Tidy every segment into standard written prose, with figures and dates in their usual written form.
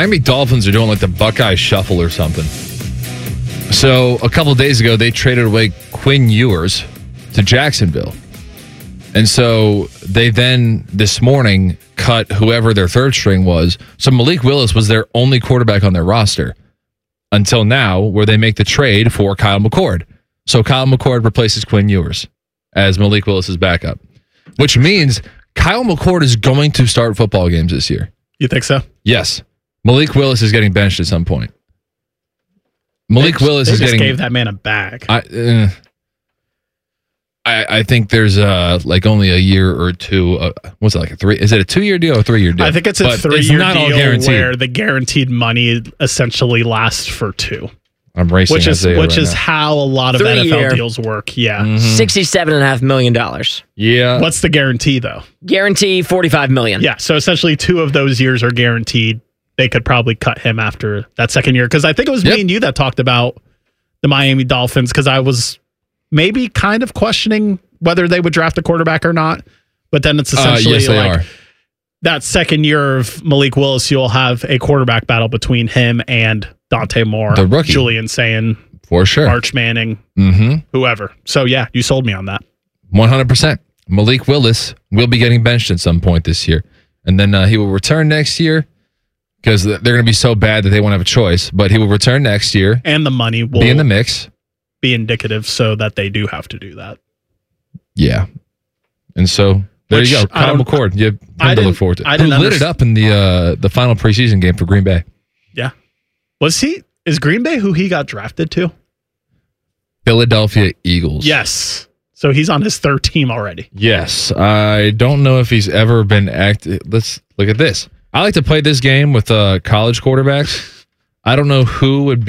Miami Dolphins are doing like the Buckeye Shuffle or something. So a couple of days ago, they traded away Quinn Ewers to Jacksonville. And so they then, this morning, cut whoever their third string was. So Malik Willis was their only quarterback on their roster until now, where they make the trade for Kyle McCord. So Kyle McCord replaces Quinn Ewers as Malik Willis's backup, which means Kyle McCord is going to start football games this year. You think so? Yes. Malik Willis is getting benched at some point. They just gave that man a bag. I think there's like only a year or two. What's it, like a 3? Is it a 2-year deal or a 3-year deal? I think it's a 3-year deal where the guaranteed money essentially lasts for 2. I'm racing, which is how a lot of NFL deals work. Yeah, $67.5 million. Yeah. What's the guarantee though? Guarantee $45 million. Yeah, so essentially 2 of those years are guaranteed. They could probably cut him after that second year, because I think it was me and you that talked about the Miami Dolphins, because I was maybe kind of questioning whether they would draft a quarterback or not. But then it's essentially that second year of Malik Willis, you'll have a quarterback battle between him and Dante Moore, the rookie, Julian Sayin, for sure, Arch Manning, whoever. So yeah, you sold me on that. 100%. Malik Willis will be getting benched at some point this year, and then he will return next year, because they're going to be so bad that they won't have a choice. But he will return next year, and the money will be in the mix, be indicative, so that they do have to do that. Yeah, and so there you go, Kyle McCord. You have to look forward to. Who lit it up in the final preseason game for Green Bay? Yeah, is Green Bay who he got drafted to? Philadelphia Eagles. Yes. So he's on his 3rd team already. Yes. I don't know if he's ever been active. Let's look at this. I like to play this game with college quarterbacks. I don't know who would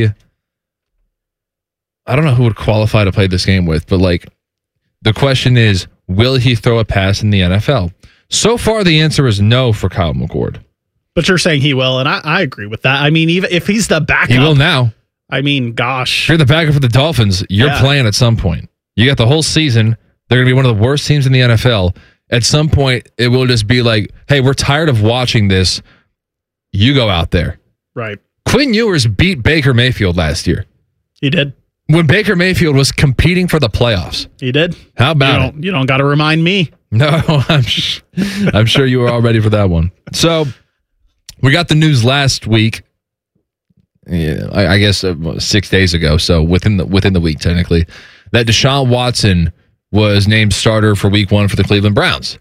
qualify to play this game with, but like the question is, will he throw a pass in the NFL? So far, the answer is no for Kyle McCord. But you're saying he will, and I agree with that. I mean, even if he's the backup, he will now. I mean, gosh. If you're the backup for the Dolphins, you're playing at some point. You got the whole season. They're going to be one of the worst teams in the NFL. At some point, it will just be like, hey, we're tired of watching this. You go out there. Right. Quinn Ewers beat Baker Mayfield last year. He did. When Baker Mayfield was competing for the playoffs. He did. How about it? You don't got to remind me. No, I'm sure you were all ready for that one. So, we got the news last week. Yeah, I guess 6 days ago. So within the week, technically, that Deshaun Watson was named starter for Week 1 for the Cleveland Browns.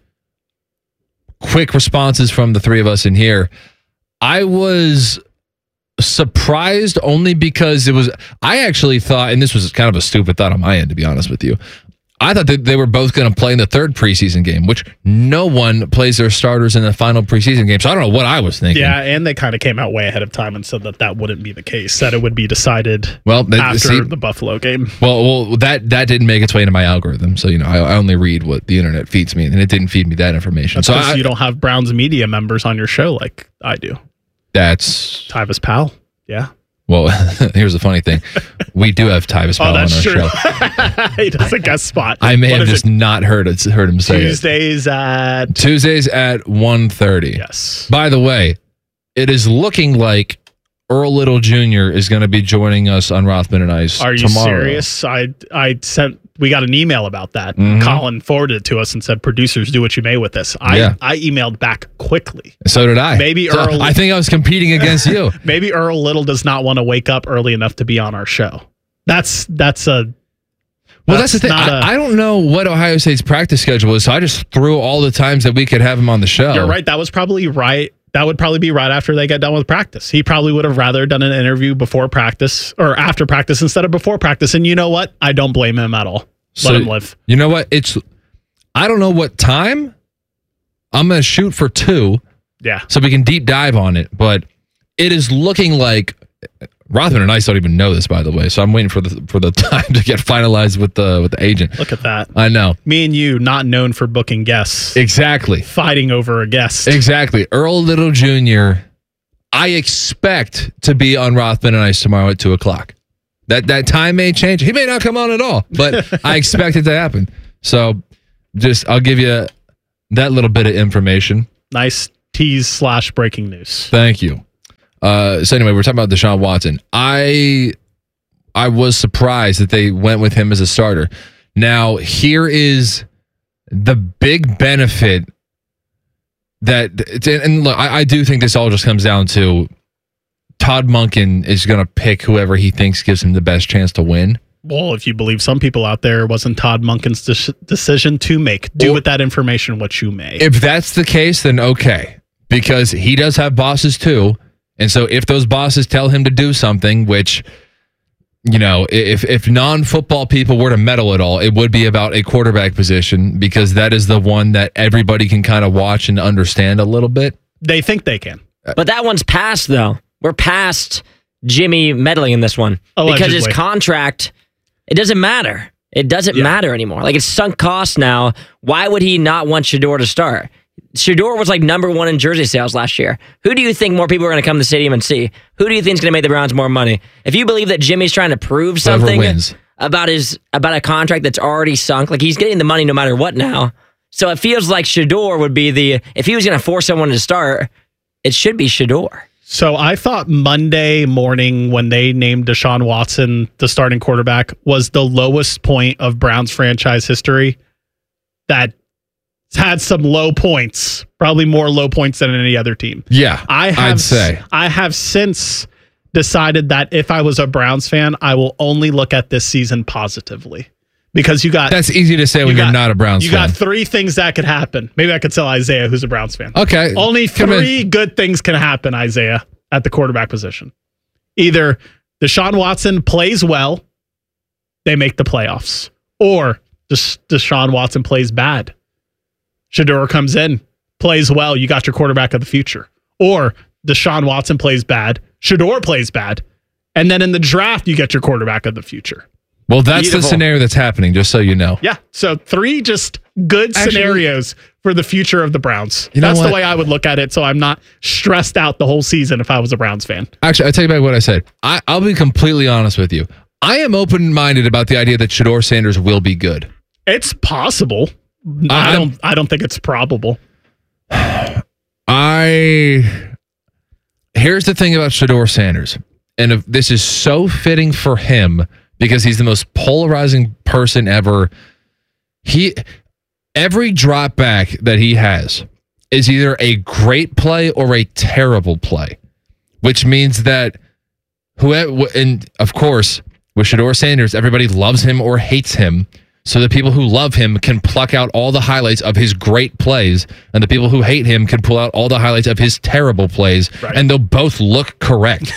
Quick responses from the 3 of us in here. I was surprised only because I actually thought, and this was kind of a stupid thought on my end, to be honest with you. I thought that they were both going to play in the 3rd preseason game, which no one plays their starters in the final preseason game. So I don't know what I was thinking. Yeah, and they kind of came out way ahead of time and said that wouldn't be the case, that it would be decided after the Buffalo game. Well, that didn't make its way into my algorithm. So, I only read what the internet feeds me, and it didn't feed me that information. That's because you don't have Browns media members on your show like I do. That's Tyvis Powell. Yeah. Well, here's the funny thing. We do have Tyvis Powell on our show. He does a guest spot. I may have just not heard him say Tuesdays at 1:30. Yes. By the way, it is looking like Earl Little Jr. is going to be joining us on Rothman and Ice tomorrow. Are you serious? We got an email about that. Mm-hmm. Colin forwarded it to us and said, producers, do what you may with this. I emailed back quickly. So did I. Earl, I think I was competing against you. Maybe Earl Little does not want to wake up early enough to be on our show. That's the thing. I don't know what Ohio State's practice schedule is, so I just threw all the times that we could have him on the show. You're right. That was probably right. That would probably be right after they get done with practice. He probably would have rather done an interview before practice or after practice instead of before practice. And you know what? I don't blame him at all. Let him live. You know what? I don't know what time. I'm going to shoot for 2. Yeah. So we can deep dive on it. But it is looking like Rothman and I don't even know this, by the way. So I'm waiting for the time to get finalized with the agent. Look at that. I know. Me and you, not known for booking guests. Exactly. Fighting over a guest. Exactly. Earl Little Jr., I expect to be on Rothman and Ice tomorrow at 2:00. That time may change. He may not come on at all, but I expect it to happen. So I'll give you that little bit of information. Nice tease / breaking news. Thank you. So anyway, we're talking about Deshaun Watson. I was surprised that they went with him as a starter. Now, here is the big benefit and look, I do think this all just comes down to Todd Monken is going to pick whoever he thinks gives him the best chance to win. Well, if you believe some people out there, it wasn't Todd Monken's decision to make. Do with that information what you may. If that's the case, then okay. Because he does have bosses too. And so if those bosses tell him to do something, which, you know, if non-football people were to meddle at all, it would be about a quarterback position because that is the one that everybody can kind of watch and understand a little bit. They think they can. But that one's past, though. We're past Jimmy meddling in this one. Allegedly. Because his contract, it doesn't matter. It doesn't matter anymore. Like, it's sunk cost now. Why would he not want Shedeur to start? Shedeur was like number one in jersey sales last year. Who do you think more people are going to come to the stadium and see? Who do you think is going to make the Browns more money? If you believe that Jimmy's trying to prove something about a contract that's already sunk, like he's getting the money no matter what now. So it feels like Shedeur would be if he was going to force someone to start, it should be Shedeur. So I thought Monday morning when they named Deshaun Watson the starting quarterback was the lowest point of Browns franchise history. That had some low points, probably more low points than any other team. Yeah, I'd say. I have since decided that if I was a Browns fan, I will only look at this season positively. Because that's easy to say when you're not a Browns fan. You got three things that could happen. Maybe I could tell Isaiah, who's a Browns fan. Okay. Only three good things can happen, Isaiah, at the quarterback position. Either Deshaun Watson plays well, they make the playoffs. Or Deshaun Watson plays bad. Shedeur comes in, plays well, you got your quarterback of the future. Or Deshaun Watson plays bad, Shedeur plays bad, and then in the draft, you get your quarterback of the future. Well, that's the scenario that's happening, just so you know. Yeah, so three just good scenarios for the future of the Browns. That's the way I would look at it, so I'm not stressed out the whole season if I was a Browns fan. Actually, I take back what I said. I'll be completely honest with you. I am open-minded about the idea that Shedeur Sanders will be good. It's possible. I don't think it's probable. Here's the thing about Shedeur Sanders, and if this is so fitting for him because he's the most polarizing person ever. Every drop back that he has is either a great play or a terrible play, which means that and of course, with Shedeur Sanders, everybody loves him or hates him. So the people who love him can pluck out all the highlights of his great plays, and the people who hate him can pull out all the highlights of his terrible plays, and they'll both look correct.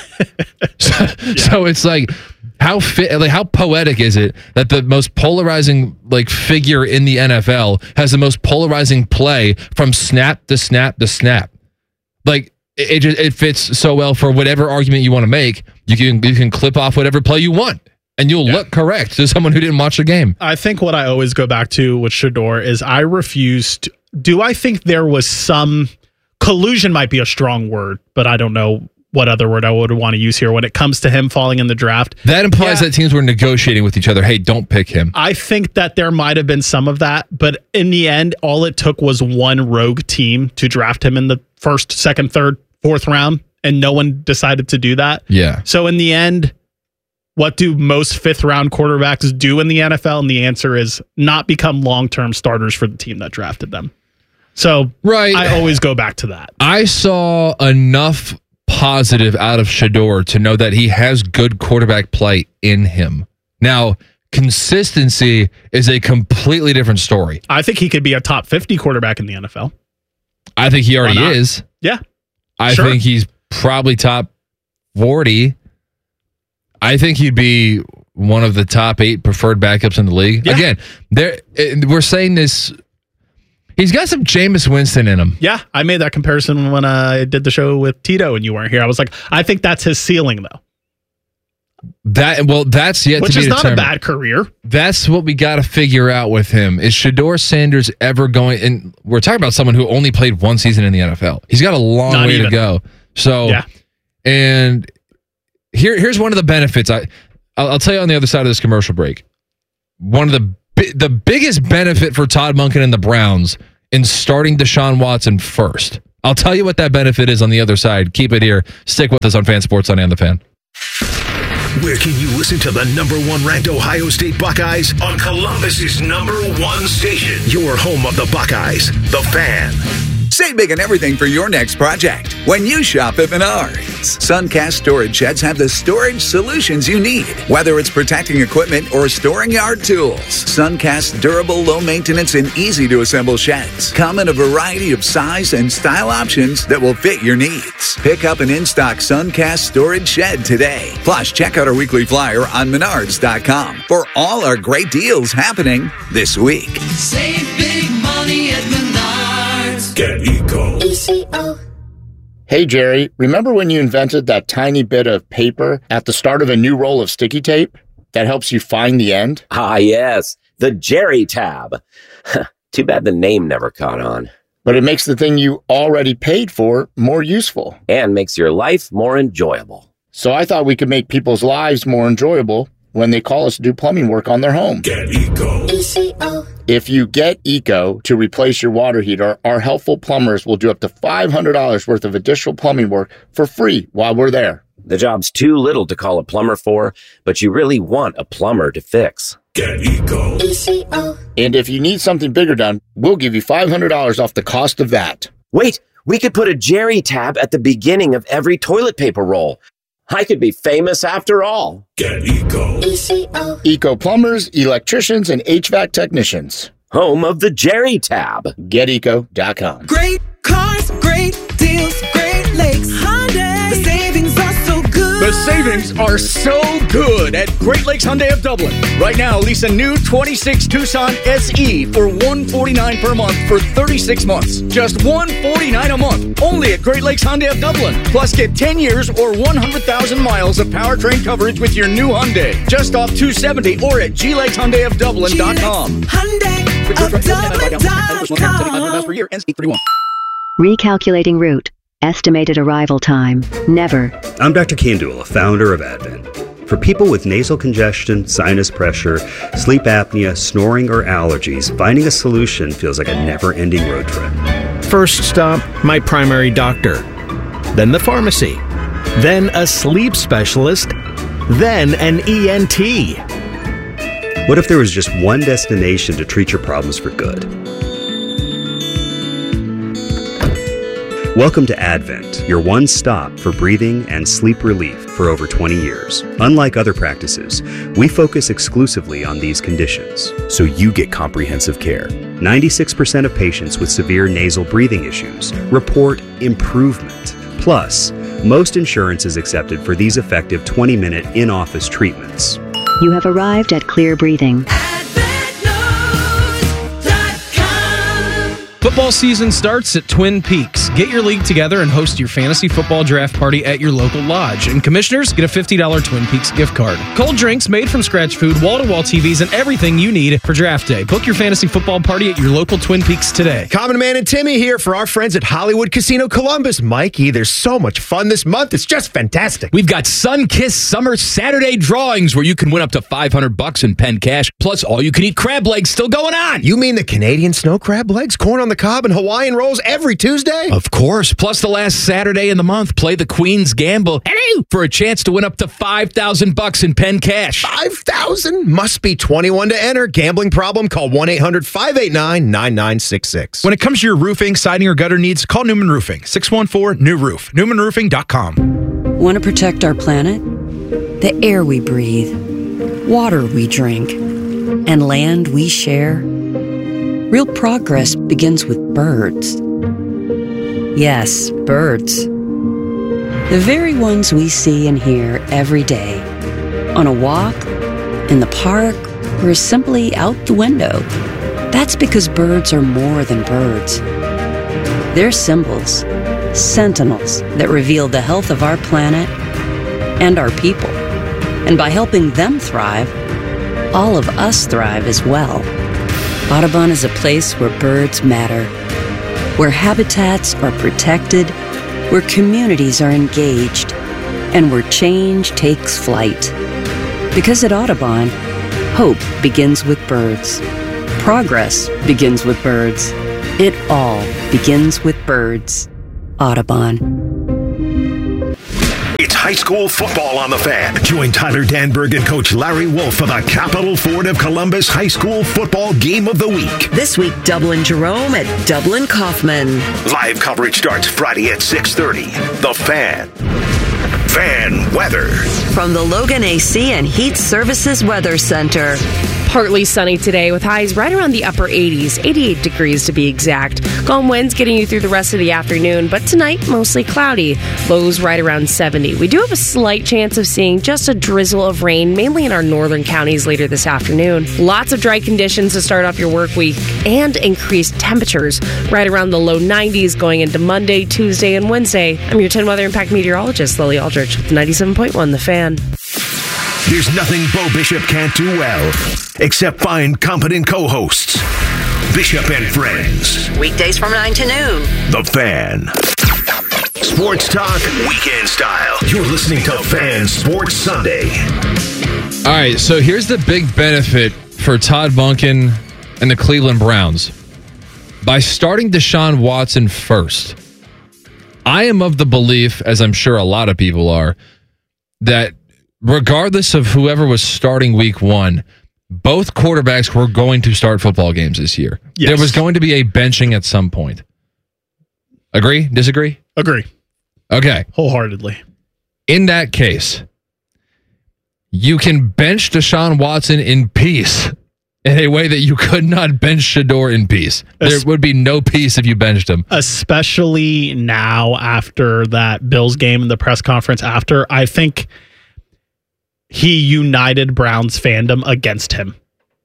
So it's like, how poetic is it that the most polarizing figure in the NFL has the most polarizing play from snap to snap to snap? Like it fits so well for whatever argument you want to make. You can clip off whatever play you want, and you'll look correct to someone who didn't watch the game. I think what I always go back to with Shedeur is I think there was some collusion, might be a strong word, but I don't know what other word I would want to use here when it comes to him falling in the draft. That implies that teams were negotiating with each other. Hey, don't pick him. I think that there might have been some of that, but in the end, all it took was one rogue team to draft him in the first, second, third, fourth round, and no one decided to do that. Yeah. So in the end, what do most fifth-round quarterbacks do in the NFL? And the answer is not become long-term starters for the team that drafted them. So I always go back to that. I saw enough positive out of Shedeur to know that he has good quarterback play in him. Now, consistency is a completely different story. I think he could be a top 50 quarterback in the NFL. I think he already is. Yeah. I think he's probably top 40. I think he'd be one of the top 8 preferred backups in the league. Yeah. Again, we're saying this. He's got some Jameis Winston in him. Yeah, I made that comparison when I did the show with Tito and you weren't here. I was like, I think that's his ceiling, though. That's yet Which to be is not determined. a bad career. That's what we got to figure out with him. Is Shedeur Sanders ever going? And we're talking about someone who only played one season in the NFL. He's got a long way to go. So, and here's one of the benefits. I'll tell you on the other side of this commercial break. One of the biggest benefit for Todd Monken and the Browns in starting Deshaun Watson first, I'll tell you what that benefit is on the other side. Keep it here. Stick with us on Fan Sports on The Fan. Where can you listen to the #1 ranked Ohio State Buckeyes? On Columbus's #1 station. Your home of the Buckeyes, The Fan. Save big on everything for your next project when you shop at Menards. Suncast storage sheds have the storage solutions you need, whether it's protecting equipment or storing yard tools. Suncast's durable, low-maintenance, and easy-to-assemble sheds come in a variety of size and style options that will fit your needs. Pick up an in-stock Suncast storage shed today. Plus, check out our weekly flyer on Menards.com for all our great deals happening this week. Save big money at Menards. Get Eco. ECO. Hey, Jerry, remember when you invented that tiny bit of paper at the start of a new roll of sticky tape that helps you find the end? Ah, yes. The Jerry tab. Too bad the name never caught on. But it makes the thing you already paid for more useful. And makes your life more enjoyable. So I thought we could make people's lives more enjoyable when they call us to do plumbing work on their home. Get Eco. ECO. If you get Eco to replace your water heater, our helpful plumbers will do up to $500 worth of additional plumbing work for free while we're there. The job's too little to call a plumber for, but you really want a plumber to fix. Get Eco. ECO. And if you need something bigger done, we'll give you $500 off the cost of that. Wait, we could put a Jerry tab at the beginning of every toilet paper roll. I could be famous after all. Get Eco. ECO. Eco plumbers, electricians, and HVAC technicians. Home of the Jerry tab. GetEco.com. Great cars, great deals, Great Lakes Hyundai. The savings are so good. The savings are so good at Great Lakes Hyundai of Dublin. Right now, lease a new 26 Tucson SE for $149 per month for 36 months. Just $149 a month. Only at Great Lakes Hyundai of Dublin. Plus, get 10 years or 100,000 miles of powertrain coverage with your new Hyundai. Just off 270 or at GLakesHyundaiofDublin.com. Hyundai of Dublin.com. Recalculating route. Estimated arrival time. Never. I'm Dr. Kandula, founder of Advent. For people with nasal congestion, sinus pressure, sleep apnea, snoring, or allergies, finding a solution feels like a never-ending road trip. First stop, my primary doctor. Then the pharmacy. Then a sleep specialist. Then an ENT. What if there was just one destination to treat your problems for good? Welcome to Advent, your one stop for breathing and sleep relief for over 20 years. Unlike other practices, we focus exclusively on these conditions, so you get comprehensive care. 96% of patients with severe nasal breathing issues report improvement. Plus, most insurance is accepted for these effective 20-minute in-office treatments. You have arrived at Clear Breathing. Football season starts at Twin Peaks. Get your league together and host your fantasy football draft party at your local lodge. And commissioners, get a $50 Twin Peaks gift card. Cold drinks, made from scratch food, wall-to-wall TVs, and everything you need for draft day. Book your fantasy football party at your local Twin Peaks today. Common Man and Timmy here for our friends at Hollywood Casino Columbus. Mikey, there's so much fun this month. It's just fantastic. We've got Sun-Kissed Summer Saturday drawings where you can win up to $500 in pen cash, plus all-you-can-eat crab legs still going on. You mean the Canadian snow crab legs, corn on the cob, and Hawaiian rolls every Tuesday? Of course. Plus the last Saturday in the month, play the Queen's Gamble for a chance to win up to $5,000 in pen cash. $5,000? Must be 21 to enter. Gambling problem? Call 1-800-589-9966. When it comes to your roofing, siding, or gutter needs, call Newman Roofing. 614-NEW-ROOF. NewmanRoofing.com. Want to protect our planet? The air we breathe, water we drink, and land we share? Real progress begins with birds. Yes, birds. The very ones we see and hear every day. On a walk, in the park, or simply out the window. That's because birds are more than birds. They're symbols, sentinels that reveal the health of our planet and our people. And by helping them thrive, all of us thrive as well. Audubon is a place where birds matter, where habitats are protected, where communities are engaged, and where change takes flight. Because at Audubon, hope begins with birds. Progress begins with birds. It all begins with birds. Audubon. It's high school football on the Fan. Join Tyler Danberg and Coach Larry Wolf for the Capital Ford of Columbus High School Football Game of the Week. This week, Dublin Jerome at Dublin Kaufman. Live coverage starts Friday at 6:30. The Fan. Fan weather. From the Logan AC and Heat Services Weather Center. Partly sunny today with highs right around the upper 80s, 88 degrees to be exact. Calm winds getting you through the rest of the afternoon, but tonight mostly cloudy. Lows right around 70. We do have a slight chance of seeing just a drizzle of rain, mainly in our northern counties later this afternoon. Lots of dry conditions to start off your work week and increased temperatures right around the low 90s going into Monday, Tuesday, and Wednesday. I'm your 10 Weather Impact meteorologist, Lily Aldrich with 97.1 The Fan. There's nothing Bo Bishop can't do well, except find competent co-hosts. Bishop and Friends. Weekdays from 9 to noon. The Fan. Sports talk, weekend style. You're listening to Fan Sports Sunday. All right, so here's the big benefit for Todd Monken and the Cleveland Browns. By starting Deshaun Watson first, I am of the belief, as I'm sure a lot of people are, that regardless of whoever was starting week one, both quarterbacks were going to start football games this year. Yes. There was going to be a benching at some point. Agree? Disagree? Agree. Okay. Wholeheartedly. In that case, you can bench Deshaun Watson in peace in a way that you could not bench Shedeur in peace. There would be no peace if you benched him. Especially now after that Bills game and the press conference after, I think he united Browns fandom against him.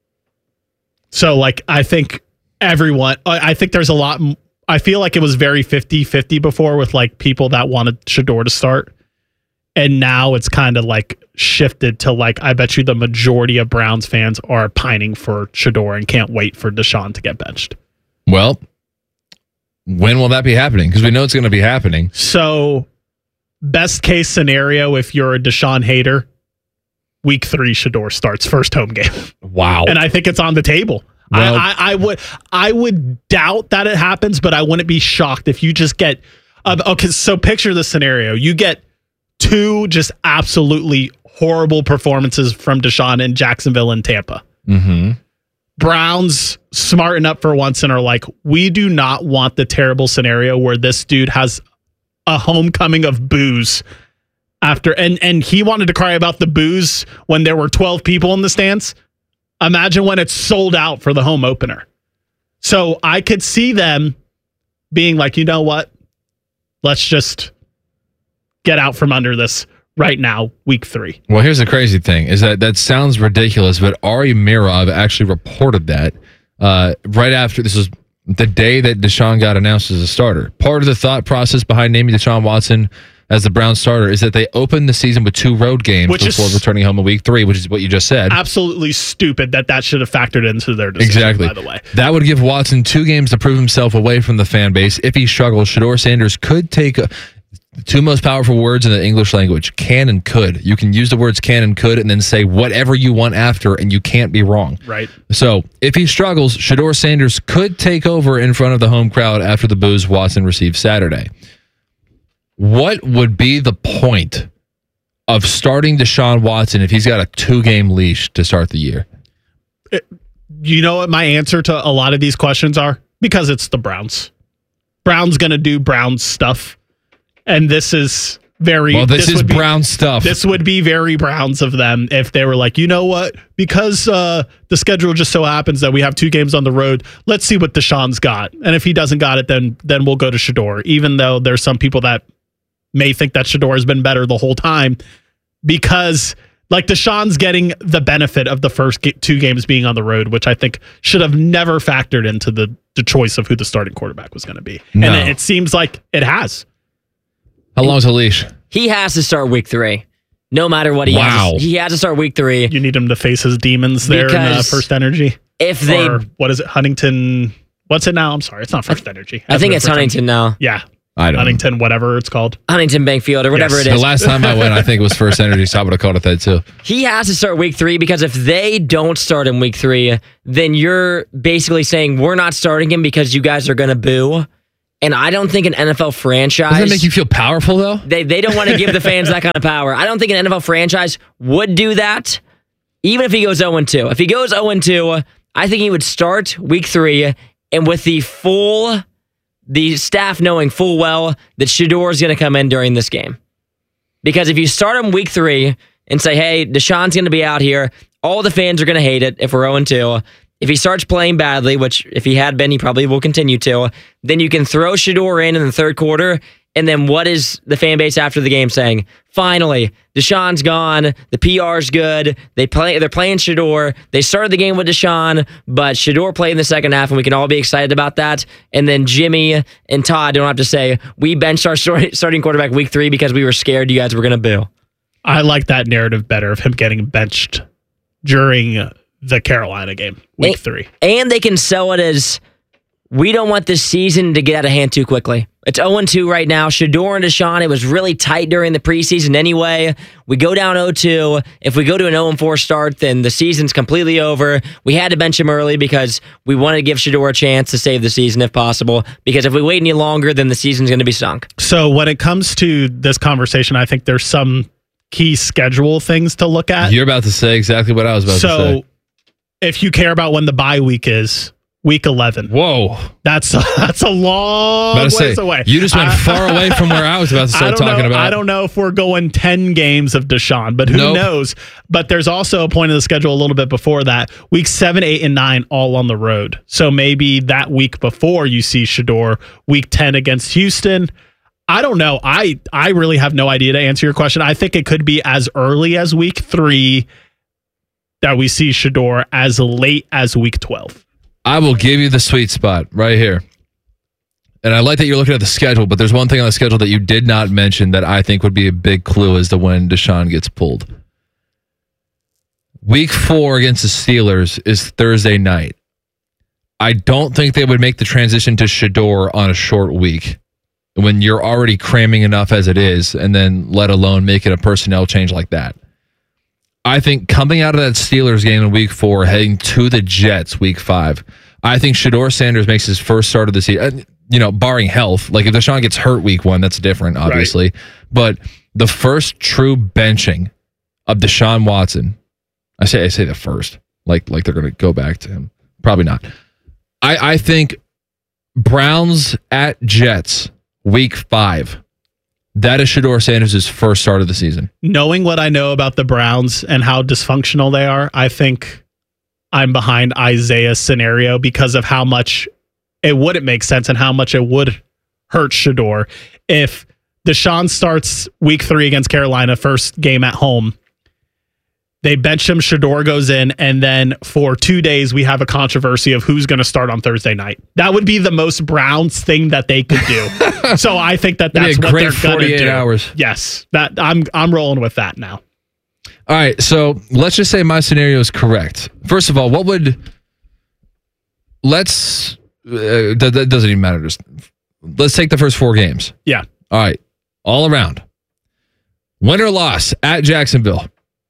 So, I think I think there's a lot. I feel like it was very 50-50 before with, people that wanted Shedeur to start. And now it's kind of, shifted to, I bet you the majority of Browns fans are pining for Shedeur and can't wait for Deshaun to get benched. Well, when will that be happening? Because we know it's going to be happening. So, best case scenario, if you're a Deshaun hater, week 3 Shedeur starts first home game. Wow. And I think it's on the table. Well, I would doubt that it happens, but I wouldn't be shocked if you just get okay, so picture this scenario. You get 2 just absolutely horrible performances from Deshaun in Jacksonville and Tampa. Mm-hmm. Browns smarten up for once and are like, we do not want the terrible scenario where this dude has a homecoming of boos after, and he wanted to cry about the boos when there were 12 people in the stands. Imagine when it's sold out for the home opener. So I could see them being like, you know what? Let's just get out from under this right now, week 3. Well, here's the crazy thing, is that sounds ridiculous, but Ari Mirov actually reported that right after, this was the day that Deshaun got announced as a starter. Part of the thought process behind naming Deshaun Watson as the Browns starter is that they opened the season with 2 road games before returning home in week 3, which is what you just said. Absolutely stupid that should have factored into their decision, exactly. By the way. That would give Watson 2 games to prove himself away from the fan base. If he struggles, Shedeur Sanders could take the 2 most powerful words in the English language, can and could. You can use the words can and could and then say whatever you want after, and you can't be wrong. Right. So if he struggles, Shedeur Sanders could take over in front of the home crowd after the boos Watson received Saturday. What would be the point of starting Deshaun Watson if he's got a 2-game leash to start the year? You know what my answer to a lot of these questions are? Because it's the Browns. Browns going to do Browns stuff. And this is very... Well, this is Brown stuff. This would be very Browns of them if they were like, you know what? Because the schedule just so happens that we have 2 games on the road, let's see what Deshaun's got. And if he doesn't got it, then we'll go to Shedeur. Even though there's some people that may think that Shedeur has been better the whole time, because Deshaun's getting the benefit of the first 2 games being on the road, which I think should have never factored into the choice of who the starting quarterback was going to be. No. And it seems like it has. How long's the leash? He has to start week 3. No matter what he has. He has to start week 3. You need him to face his demons there in First Energy. If they... Or what is it? Huntington... What's it now? I'm sorry. It's not First Energy. I think it's Huntington now. Yeah. I don't Huntington, whatever it's called. Huntington Bank Field or whatever it is. The last time I went, I think it was First Energy, so I would have called it that too. He has to start week 3 because if they don't start in week 3, then you're basically saying we're not starting him because you guys are going to boo. And I don't think an NFL franchise... Doesn't that make you feel powerful, though? They don't want to give the fans that kind of power. I don't think an NFL franchise would do that, even if he goes 0-2. If he goes 0-2, I think he would start week 3, and with the staff knowing full well that Shedeur is going to come in during this game. Because if you start him week 3 and say, hey, Deshaun's going to be out here, all the fans are going to hate it if we're 0-2. If he starts playing badly, which if he had been, he probably will continue to, then you can throw Shedeur in the third quarter, and then what is the fan base after the game saying? Finally, Deshaun's gone, the PR's good, they're playing Shedeur, they started the game with Deshaun, but Shedeur played in the second half, and we can all be excited about that, and then Jimmy and Todd don't have to say, we benched our starting quarterback week 3 because we were scared you guys were going to boo. I like that narrative better of him getting benched during the Carolina game, week 3. And they can sell it as, we don't want this season to get out of hand too quickly. It's 0-2 right now. Shedeur and Deshaun, it was really tight during the preseason anyway. We go down 0-2. If we go to an 0-4 start, then the season's completely over. We had to bench him early because we wanted to give Shedeur a chance to save the season if possible. Because if we wait any longer, then the season's going to be sunk. So when it comes to this conversation, I think there's some key schedule things to look at. You're about to say exactly what I was about to say. So if you care about when the bye week is, week 11. Whoa. That's a long ways away. You just went far away from where I was about to start talking about. I don't know if we're going 10 games of Deshaun, but who knows? But there's also a point of the schedule a little bit before that. Week 7, 8, and 9 all on the road. So maybe that week before you see Shedeur, week 10 against Houston. I don't know. I really have no idea to answer your question. I think it could be as early as week 3 that we see Shedeur, as late as week 12. I will give you the sweet spot right here. And I like that you're looking at the schedule, but there's one thing on the schedule that you did not mention that I think would be a big clue as to when Deshaun gets pulled. Week 4 against the Steelers is Thursday night. I don't think they would make the transition to Shedeur on a short week when you're already cramming enough as it is, and then let alone make it a personnel change like that. I think coming out of that Steelers game in week 4, heading to the Jets week 5, I think Shedeur Sanders makes his first start of the season, barring health. Like if Deshaun gets hurt week 1, that's different, obviously. Right. But the first true benching of Deshaun Watson, I say the first, like they're going to go back to him. Probably not. I think Browns at Jets week 5. That is Shedeur Sanders' first start of the season. Knowing what I know about the Browns and how dysfunctional they are, I think I'm behind Isaiah's scenario because of how much it wouldn't make sense and how much it would hurt Shedeur. If Deshaun starts week 3 against Carolina, first game at home, they bench him, Shedeur goes in, and then for 2 days we have a controversy of who's going to start on Thursday night. That would be the most Browns thing that they could do. So I think that's what they're going to do. Hours. Yes, that I'm rolling with that now. All right, so let's just say my scenario is correct. First of all, that doesn't even matter. Let's take the first 4 games. Yeah. All right, all around. Win or loss at Jacksonville.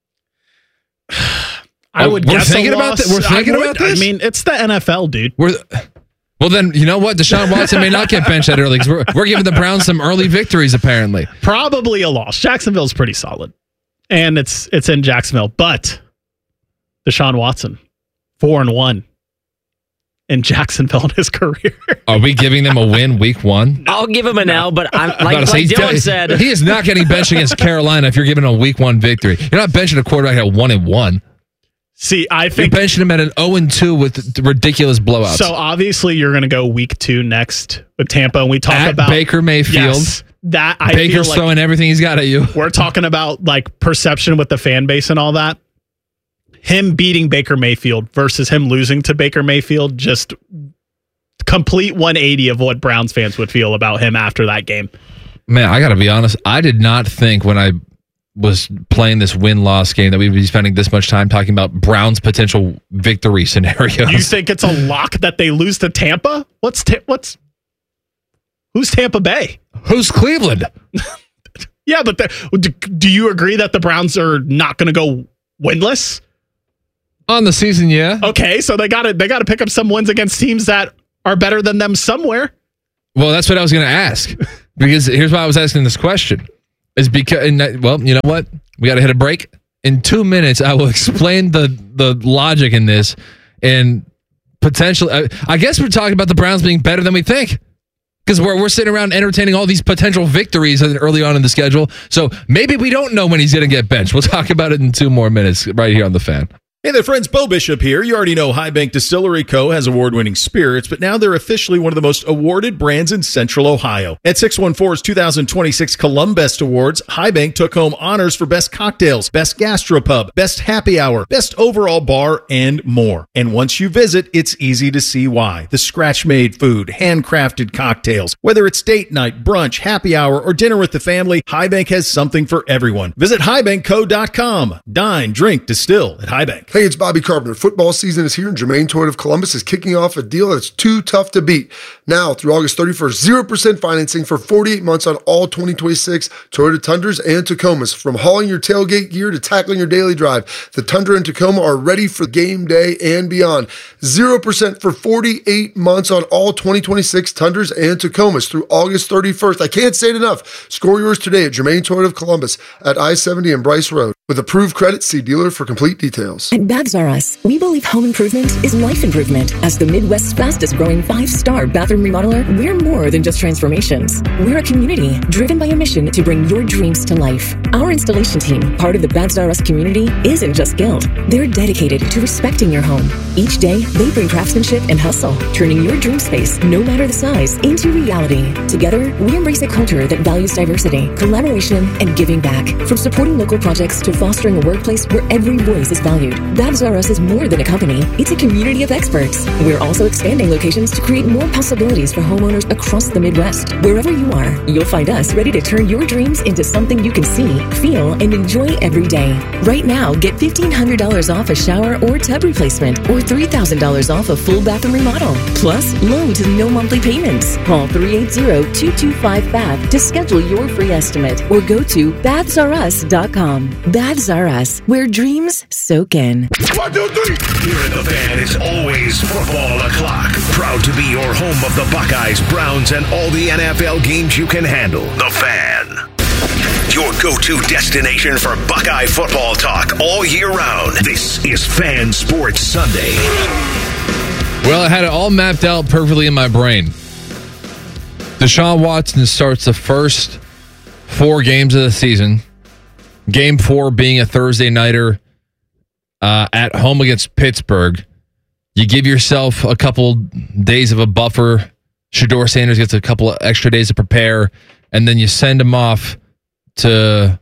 I would guess thinking about that. We're thinking about this. I mean, it's the NFL, dude. Well, then you know what? Deshaun Watson may not get benched that early because we're giving the Browns some early victories. Apparently, probably a loss. Jacksonville's pretty solid, and it's in Jacksonville. But Deshaun Watson, 4-1 in Jacksonville in his career. Are we giving them a win week 1? I'll give him an L, but I'm like Dylan said, he is not getting benched against Carolina if you're giving him a week 1 victory. You're not benching a quarterback at 1-1. See, I think you're benching him at an 0-2 with ridiculous blowouts. So obviously you're going to go week 2 next with Tampa, and we talk about Baker Mayfield. Yes, that Baker's throwing everything he's got at you. We're talking about like perception with the fan base and all that. Him beating Baker Mayfield versus him losing to Baker Mayfield, just complete 180 of what Browns fans would feel about him after that game. Man, I got to be honest. I did not think when I was playing this win-loss game that we'd be spending this much time talking about Browns' potential victory scenarios. You think it's a lock that they lose to Tampa? Who's Tampa Bay? Who's Cleveland? Yeah, but do you agree that the Browns are not going to go winless? On the season, yeah. Okay, so they got to pick up some wins against teams that are better than them somewhere. Well, that's what I was going to ask. Because here's why I was asking this question. Is because, well, you know what? We got to hit a break. In 2 minutes, I will explain the logic in this and potentially. I guess we're talking about the Browns being better than we think. Because we're sitting around entertaining all these potential victories early on in the schedule. So maybe we don't know when he's going to get benched. We'll talk about it in 2 more minutes right here on The Fan. Hey there, friends. Bo Bishop here. You already know High Bank Distillery Co. has award-winning spirits, but now they're officially one of the most awarded brands in Central Ohio. At 614's 2026 Columbus Awards, High Bank took home honors for Best Cocktails, Best Gastropub, Best Happy Hour, Best Overall Bar, and more. And once you visit, it's easy to see why. The scratch-made food, handcrafted cocktails, whether it's date night, brunch, happy hour, or dinner with the family, High Bank has something for everyone. Visit highbankco.com. Dine, drink, distill at High Bank. Hey, it's Bobby Carpenter. Football season is here, and Germain Toyota of Columbus is kicking off a deal that's too tough to beat. Now, through August 31st, 0% financing for 48 months on all 2026 Toyota Tundras and Tacomas. From hauling your tailgate gear to tackling your daily drive, the Tundra and Tacoma are ready for game day and beyond. 0% for 48 months on all 2026 Tundras and Tacomas through August 31st. I can't say it enough. Score yours today at Germain Toyota of Columbus at I-70 and Bryce Road. With approved credit, see dealer for complete details. At Baths R Us, we believe home improvement is life improvement. As the Midwest's fastest growing 5-star bathroom remodeler, we're more than just transformations. We're a community driven by a mission to bring your dreams to life. Our installation team, part of the Baths R Us community, isn't just skilled. They're dedicated to respecting your home. Each day, they bring craftsmanship and hustle, turning your dream space, no matter the size, into reality. Together, we embrace a culture that values diversity, collaboration, and giving back. From supporting local projects to fostering a workplace where every voice is valued. Baths R Us is more than a company. It's a community of experts. We're also expanding locations to create more possibilities for homeowners across the Midwest. Wherever you are, you'll find us ready to turn your dreams into something you can see, feel, and enjoy every day. Right now, get $1,500 off a shower or tub replacement or $3,000 off a full bathroom remodel. Plus, low to no monthly payments. Call 380-225-BATH to schedule your free estimate or go to bathsrus.com. Baths R Us, where dreams soak in. 1, 2, 3. Here in The Fan, it's always football o'clock. Proud to be your home of the Buckeyes, Browns, and all the NFL games you can handle. The Fan. Your go-to destination for Buckeye football talk all year round. This is Fan Sports Sunday. Well, I had it all mapped out perfectly in my brain. Deshaun Watson starts the first 4 games of the season. Game 4 being a Thursday nighter at home against Pittsburgh. You give yourself a couple days of a buffer. Shedeur Sanders gets a couple of extra days to prepare, and then you send him off to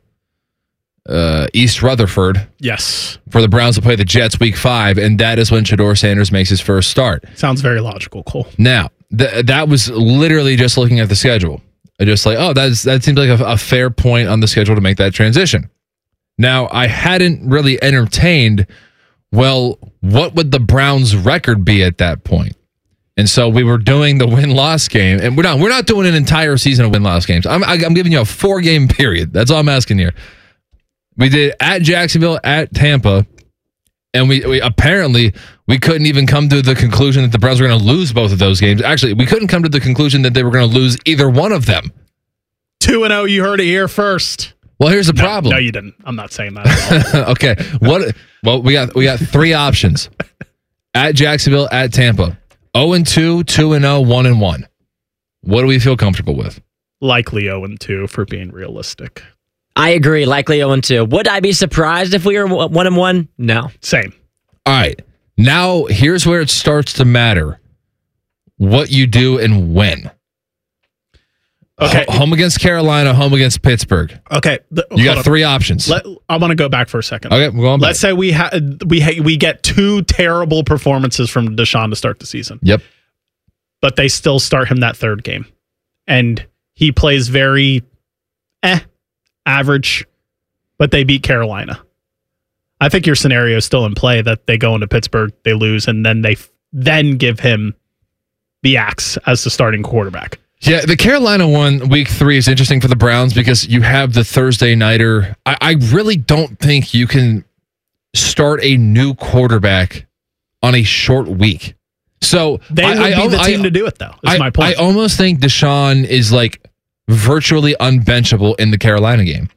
East Rutherford. Yes. For the Browns to play the Jets week 5, and that is when Shedeur Sanders makes his first start. Sounds very logical, Cole. Now, that was literally just looking at the schedule. Just like, that seems like a fair point on the schedule to make that transition. Now, I hadn't really entertained, well, what would the Browns' record be at that point? And so we were doing the win-loss game, and we're not doing an entire season of win-loss games. I'm giving you a 4-game period. That's all I'm asking here. We did at Jacksonville, at Tampa, and we apparently we couldn't even come to the conclusion that the Browns were going to lose both of those games. Actually, we couldn't come to the conclusion that they were going to lose either one of them. 2-0, you heard it here first. Well, here's the problem. No, you didn't. I'm not saying that at all. Okay. Well, we got 3 options. At Jacksonville, at Tampa. 0-2, 2-0, 1-1. What do we feel comfortable with? Likely 0-2 for being realistic. I agree. Likely 0-2. Would I be surprised if we were 1-1? No. Same. All right. Now, here's where it starts to matter. What you do and when. Okay. Home against Carolina, home against Pittsburgh. Okay. You got 3 options. I want to go back for a second. Okay, we're going back. Let's say we get 2 terrible performances from Deshaun to start the season. Yep. But they still start him that 3rd game. And he plays very average, but they beat Carolina. I think your scenario is still in play that they go into Pittsburgh, they lose, and then they give him the axe as the starting quarterback. Yeah, the Carolina one, week 3, is interesting for the Browns because you have the Thursday nighter. I really don't think you can start a new quarterback on a short week. So They would be the team to do it, though, is my point. I almost think Deshaun is like virtually unbenchable in the Carolina game.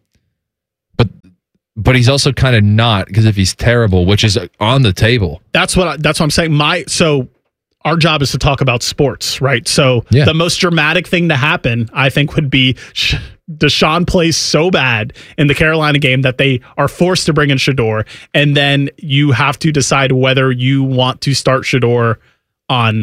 But he's also kind of not, because if he's terrible, which is on the table. That's what I'm saying. So our job is to talk about sports, right? So the most dramatic thing to happen, I think, would be Deshaun plays so bad in the Carolina game that they are forced to bring in Shedeur, and then you have to decide whether you want to start Shedeur on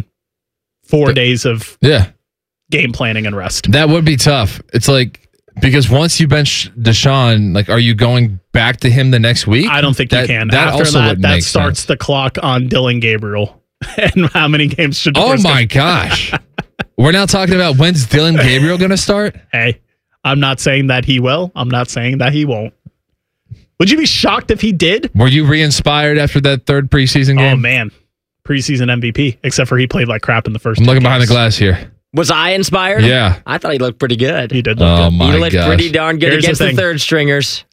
4 days of game planning and rest. That would be tough. It's like, because once you bench Deshaun, like, are you going back to him the next week? I don't think you can. After that starts the clock on Dylan Gabriel and how many games should. Oh my gosh, we're now talking about when's Dylan Gabriel going to start? Hey, I'm not saying that he will. I'm not saying that he won't. Would you be shocked if he did? Were you re-inspired after that third preseason game? Oh man, preseason MVP. Except for he played like crap in the first. I'm looking behind the glass here. Was I inspired? Yeah. I thought he looked pretty good. He did look good. He looked pretty darn good against the third stringers.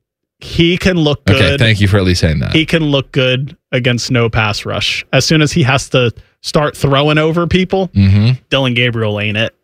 He can look good. Okay, thank you for at least saying that. He can look good against no pass rush. As soon as he has to start throwing over people, Dylan Gabriel ain't it.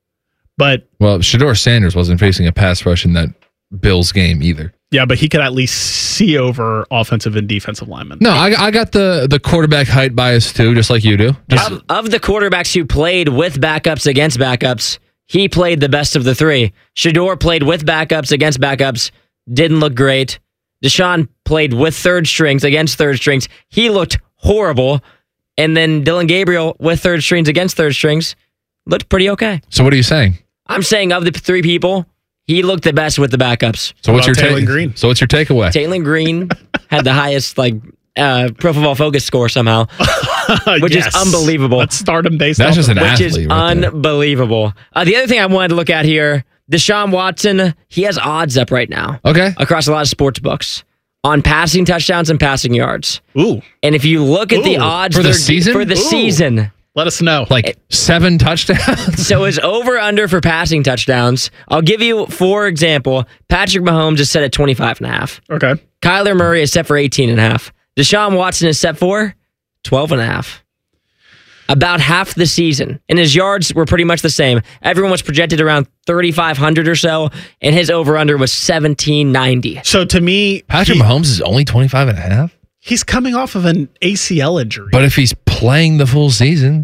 But Shedeur Sanders wasn't facing a pass rush in that Bills game either. Yeah, but he could at least see over offensive and defensive linemen. No, I got the quarterback height bias too, just like you do. Of the quarterbacks who played with backups against backups, he played the best of the three. Shedeur played with backups against backups, didn't look great. Deshaun played with third strings against third strings. He looked horrible. And then Dylan Gabriel with third strings against third strings looked pretty okay. So what are you saying? I'm saying of the three people, he looked the best with the backups. So what's your takeaway? So what's your takeaway? Taylor Green had the highest Pro Football Focus score somehow, which is unbelievable. Let's start him based That's off just an which athlete is right there. unbelievable. The other thing I wanted to look at here, Deshaun Watson, he has odds up right now. Okay. Across a lot of sports books on passing touchdowns and passing yards. Ooh. And if you look at the odds for the season, season, let us know. Like 7 touchdowns. So his over-under for passing touchdowns, I'll give you, for example, Patrick Mahomes is set at 25.5. Okay. Kyler Murray is set for 18.5. Deshaun Watson is set for 12.5. About half the season. And his yards were pretty much the same. Everyone was projected around 3,500 or so, and his over-under was 1,790. So to me, Patrick Mahomes is only 25.5? He's coming off of an ACL injury. But if he's playing the full season,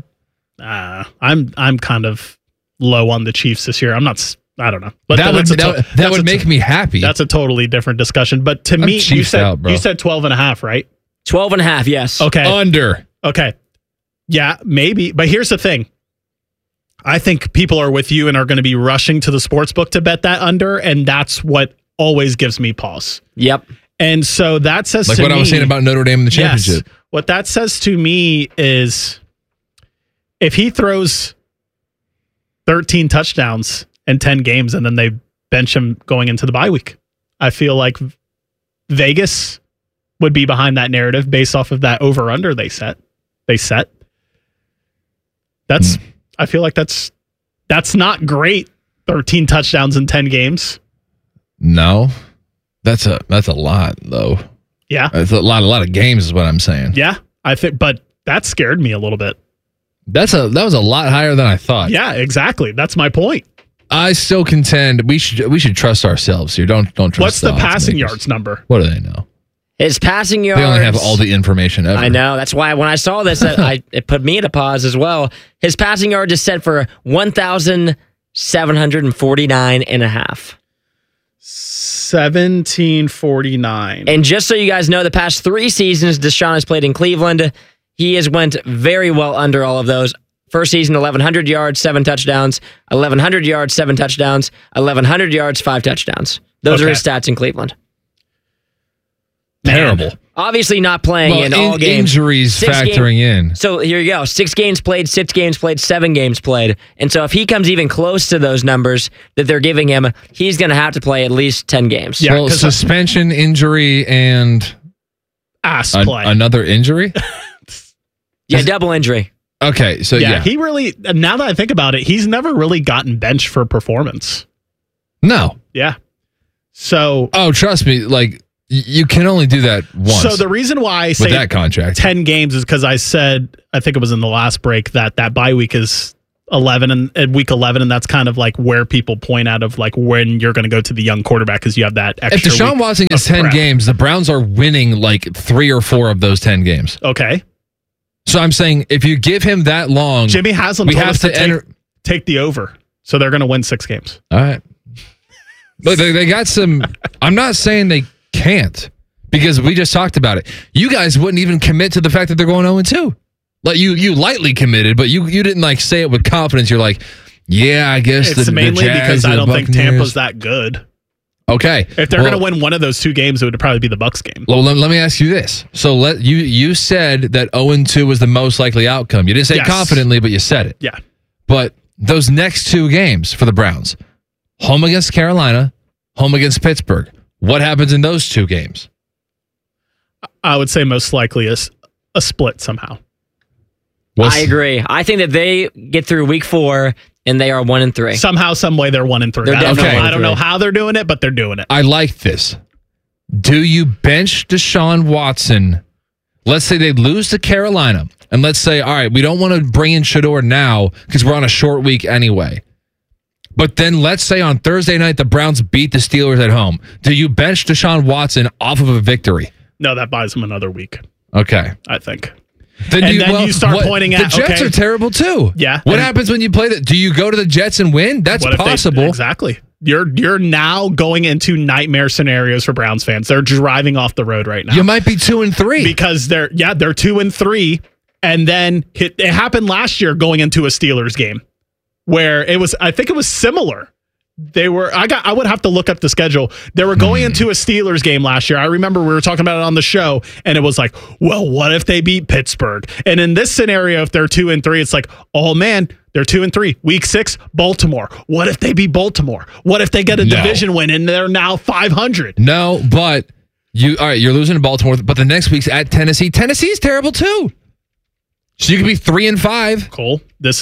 I'm kind of low on the Chiefs this year. I don't know. But that would make me happy. That's a totally different discussion. But to me, you said 12.5, right? 12.5, yes. Okay. Under. Okay. Yeah, maybe. But here's the thing. I think people are with you and are going to be rushing to the sports book to bet that under, and that's what always gives me pause. Yep. And so that says like to what me, I was saying about Notre Dame in the championship. Yes, what that says to me is if he throws 13 touchdowns in 10 games and then they bench him going into the bye week, I feel like Vegas would be behind that narrative based off of that over-under they set. That's I feel like that's not great. 13 touchdowns in 10 games. No. That's a lot though. Yeah. It's a lot of games is what I'm saying. Yeah. I think but that scared me a little bit. That was a lot higher than I thought. Yeah, exactly. That's my point. I still contend we should trust ourselves here. Don't trust. What's the passing yards number? What do they know? His passing yards. They only have all the information ever. I know. That's why when I saw this, it put me at a pause as well. His passing yards is set for 1,749.5. 1749. And just so you guys know, the past 3 seasons Deshaun has played in Cleveland, he has went very well under all of those. First season, 1,100 yards, 7 touchdowns. 1,100 yards, 7 touchdowns. 1,100 yards, 5 touchdowns. Those are his stats in Cleveland. Terrible. Obviously not playing in all games. Injuries factoring in. So here you go. 6 games played, 6 games played, 7 games played. And so if he comes even close to those numbers that they're giving him, he's going to have to play at least 10 games. Yeah, well, suspension, injury, and play. Another injury? Yeah, double injury. Okay, so yeah. He really, now that I think about it, he's never really gotten benched for performance. No. Yeah. So. Oh, trust me, like, You can only do that once. So the reason why I say that contract 10 games is because I said, I think it was in the last break, that bye week is 11 and week 11, and that's kind of like where people point out of like when you're going to go to the young quarterback because you have that extra. If Deshaun Watson gets 10 games, the Browns are winning like 3 or 4 of those 10 games. Okay. So I'm saying if you give him that long, Jimmy Haslam told us to take the over. So they're going to win 6 games. All right. But they got some. I'm not saying they can't, because we just talked about it. You guys wouldn't even commit to the fact that they're going 0-2. Like you lightly committed, but you didn't like say it with confidence. You're like, yeah, I guess it's mainly the Jazz, because I don't think Buccaneers. Tampa's that good. Okay, if they're going to win one of those 2 games, it would probably be the Bucs game. Well, let me ask you this. So you said that 0-2 was the most likely outcome. You didn't say confidently, but you said it. Yeah. But those next 2 games for the Browns, home against Carolina, home against Pittsburgh. What happens in those 2 games? I would say most likely is a split somehow. I agree. I think that they get through week 4 and they are 1-3. Somehow, some way, they're 1-3. I don't know how they're doing it, but they're doing it. I like this. Do you bench Deshaun Watson? Let's say they lose to Carolina, and let's say, all right, we don't want to bring in Shedeur now because we're on a short week anyway. But then let's say on Thursday night, the Browns beat the Steelers at home. Do you bench Deshaun Watson off of a victory? No, that buys them another week. Okay. I think. Then you start pointing at the Jets are terrible too. Yeah. What happens when you play that? Do you go to the Jets and win? That's possible. Exactly. You're now going into nightmare scenarios for Browns fans. They're driving off the road right now. You might be 2-3 because they're 2-3, and then it happened last year going into a Steelers game where I think it was similar. I would have to look up the schedule. They were going into a Steelers game last year. I remember we were talking about it on the show, and it was like, well, what if they beat Pittsburgh? And in this scenario, if they're 2-3, it's like, oh man, they're 2-3. Week 6, Baltimore. What if they beat Baltimore? What if they get a division win and they're now 500? No, but you're losing to Baltimore, but the next week's at Tennessee. Tennessee's terrible too. So you could be 3-5. Cole, this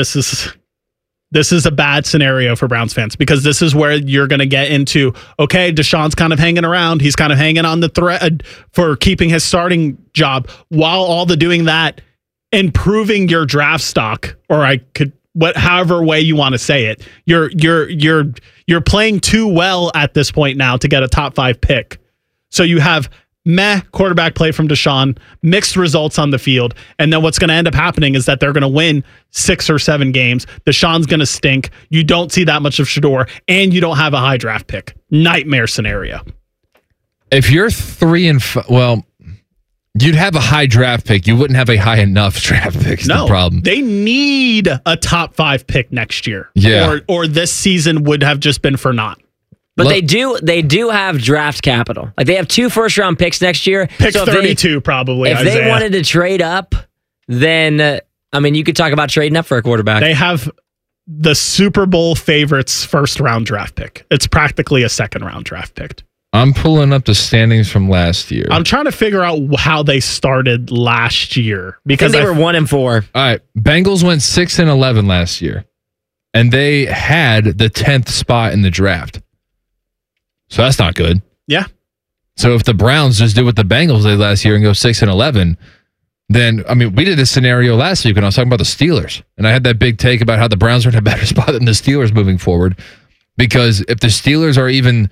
is a bad scenario for Browns fans because this is where you're going to get into, okay, Deshaun's kind of hanging around. He's kind of hanging on the thread for keeping his starting job while all the doing that, improving your draft stock, or however way you want to say it. You're playing too well at this point now to get a top 5 pick. So you have quarterback play from Deshaun, mixed results on the field, and then what's going to end up happening is that they're going to win 6 or 7 games. Deshaun's going to stink. You don't see that much of Shedeur, and you don't have a high draft pick. Nightmare scenario. If you're 3-5, well, you'd have a high draft pick. You wouldn't have a high enough draft pick. Is the problem. They need a top 5 pick next year. Yeah. Or this season would have just been for naught. But they do have draft capital. Like they have 2 first-round picks next year. Pick 32 probably. If they wanted to trade up, then you could talk about trading up for a quarterback. They have the Super Bowl favorites first-round draft pick. It's practically a second-round draft pick. I'm pulling up the standings from last year. I'm trying to figure out how they started last year because they were 1-4. All right, Bengals went 6-11 last year, and they had the 10th spot in the draft. So that's not good. Yeah. So if the Browns just do what the Bengals did last year and go 6-11, then, we did this scenario last week when I was talking about the Steelers. And I had that big take about how the Browns are in a better spot than the Steelers moving forward. Because if the Steelers are even,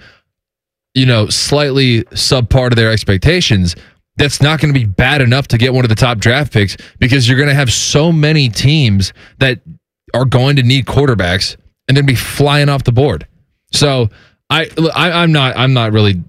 slightly subpar to their expectations, that's not going to be bad enough to get one of the top draft picks because you're going to have so many teams that are going to need quarterbacks and then be flying off the board. So I'm not really.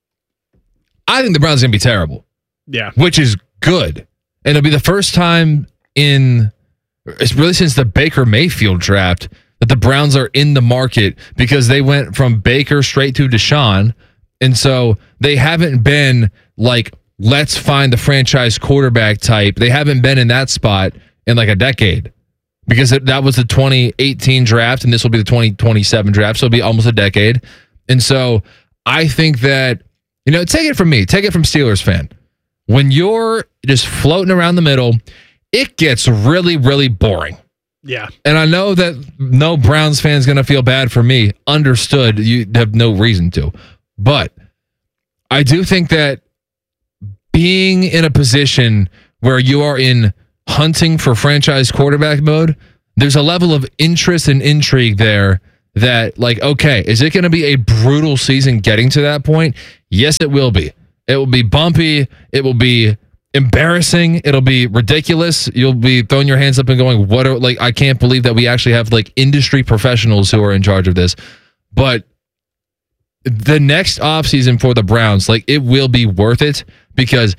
I think the Browns are going to be terrible. Yeah. Which is good. And it'll be the first time it's really since the Baker Mayfield draft that the Browns are in the market because they went from Baker straight to Deshaun. And so they haven't been like, let's find the franchise quarterback type. They haven't been in that spot in like a decade. Because that was the 2018 draft, and this will be the 2027 draft, so it'll be almost a decade. And so I think that, take it from me, take it from Steelers fan. When you're just floating around the middle, it gets really, really boring. Yeah. And I know that no Browns fan is going to feel bad for me. Understood. You have no reason to. But I do think that being in a position where you are in hunting for franchise quarterback mode, there's a level of interest and intrigue there that, like, okay, is it going to be a brutal season getting to that point? Yes, it will be. It will be bumpy. It will be embarrassing. It'll be ridiculous. You'll be throwing your hands up and going, I can't believe that we actually have like industry professionals who are in charge of this. But the next offseason for the Browns, like, it will be worth it because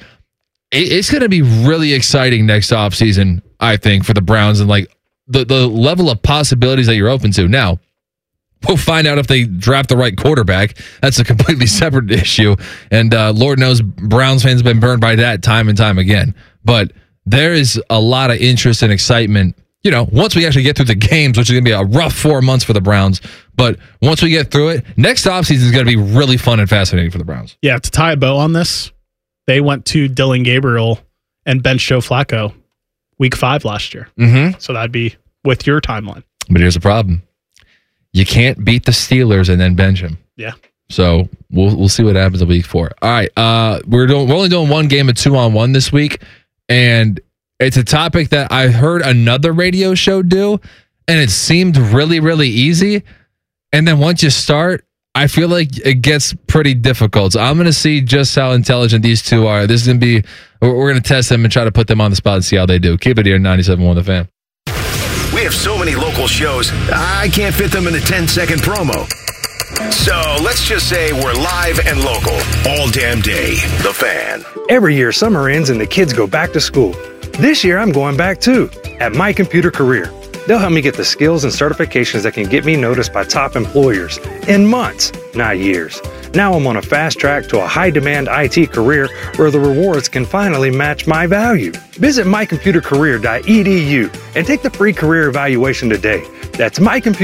it's going to be really exciting next offseason, I think, for the Browns and like the level of possibilities that you're open to. Now, we'll find out if they draft the right quarterback. That's a completely separate issue. And Lord knows Browns fans have been burned by that time and time again. But there is a lot of interest and excitement, you know, once we actually get through the games, which is going to be a rough 4 months for the Browns. But once we get through it, next offseason is going to be really fun and fascinating for the Browns. Yeah, to tie a bow on this, they went to Dylan Gabriel and benched Joe Flacco week 5 last year. Mm-hmm. So that'd be with your timeline. But here's the problem. You can't beat the Steelers and then bench him. Yeah. So we'll see what happens in week 4. All right. We're only doing one game of 2-on-1 this week. And it's a topic that I heard another radio show do, and it seemed really, really easy. And then once you start, I feel like it gets pretty difficult. So I'm going to see just how intelligent these two are. This is going to be, we're going to test them and try to put them on the spot and see how they do. Keep it here, 97.1 The Fan. We have so many local shows, I can't fit them in a 10-second promo. So let's just say we're live and local all damn day. The Fan. Every year, summer ends and the kids go back to school. This year, I'm going back too, at My Computer Career. They'll help me get the skills and certifications that can get me noticed by top employers in months, not years. Now I'm on a fast track to a high-demand IT career where the rewards can finally match my value. Visit mycomputercareer.edu and take the free career evaluation today. That's